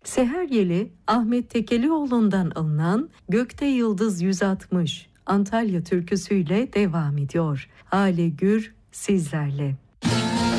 Seher Yeli, Ahmet Tekelioğlu'ndan alınan Gökte Yıldız 160 Antalya türküsüyle devam ediyor. Hale Gür sizlerle.